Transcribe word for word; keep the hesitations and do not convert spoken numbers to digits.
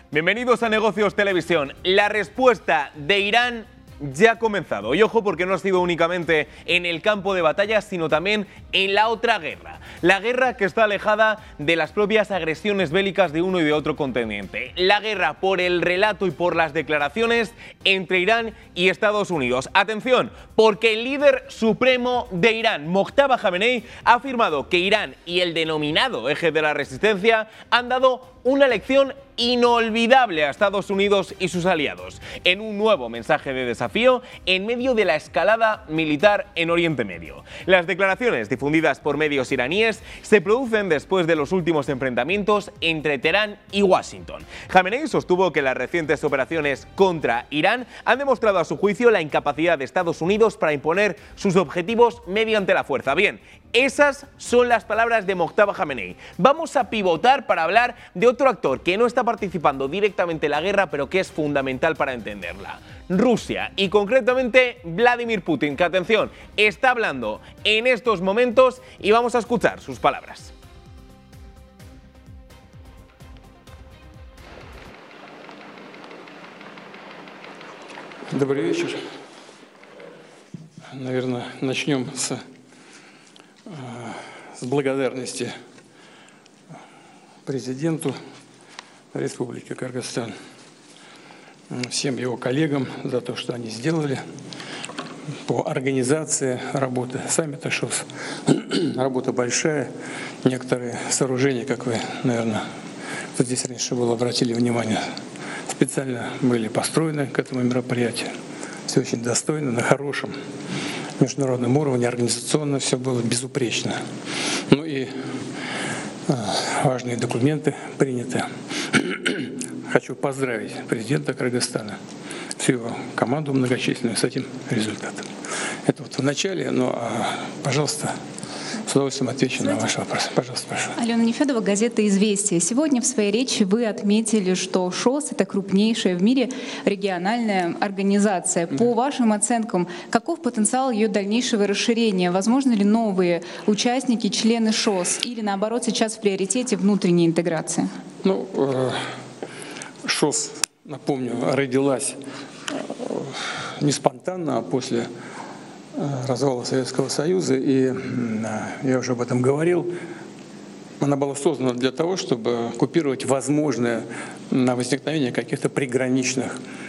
Bienvenidos a Negocios Televisión. La respuesta de Irán ya ha comenzado. Y ojo, porque no ha sido únicamente en el campo de batalla, sino también en la otra guerra. La guerra que está alejada de las propias agresiones bélicas de uno y de otro continente. La guerra por el relato y por las declaraciones entre Irán y Estados Unidos. Atención, porque el líder supremo de Irán, Mojtaba Jamenei, ha afirmado que Irán y el denominado eje de la resistencia han dado una lección inolvidable a Estados Unidos y sus aliados, en un nuevo mensaje de desafío en medio de la escalada militar en Oriente Medio. Las declaraciones difundidas por medios iraníes se producen después de los últimos enfrentamientos entre Teherán y Washington. Jamenei sostuvo que las recientes operaciones contra Irán han demostrado a su juicio la incapacidad de Estados Unidos para imponer sus objetivos mediante la fuerza. Bien, esas son las palabras de Mojtaba Jamenei. Vamos a pivotar para hablar de otro actor que no está participando directamente en la guerra, pero que es fundamental para entenderla. Rusia, y concretamente Vladimir Putin, que, atención, está hablando en estos momentos y vamos a escuchar sus palabras. Добрый вечер. Наверное, начнем с, с благодарности президенту Республики Кыргызстан, всем его коллегам за то, что они сделали по организации работы саммита ШОС. Работа большая. Некоторые сооружения, как вы, наверное, кто здесь раньше было, обратили внимание, специально были построены к этому мероприятию. Все очень достойно, на хорошем международном уровне, организационно все было безупречно. Ну и важные документы приняты. Хочу поздравить президента Кыргызстана, всю его команду многочисленную с этим результатом. Это вот в начале, но, пожалуйста, с удовольствием отвечу на ваши вопросы. Пожалуйста, прошу. Алена Нефёдова, газета «Известия». Сегодня в своей речи вы отметили, что ШОС — это крупнейшая в мире региональная организация. По mm-hmm. вашим оценкам, каков потенциал ее дальнейшего расширения? Возможно ли новые участники, члены ШОС? Или, наоборот, сейчас в приоритете внутренняя интеграция? Ну, ШОС, напомню, родилась не спонтанно, а после развала Советского Союза, и я уже об этом говорил, она была создана для того, чтобы купировать возможное возникновение каких-то приграничных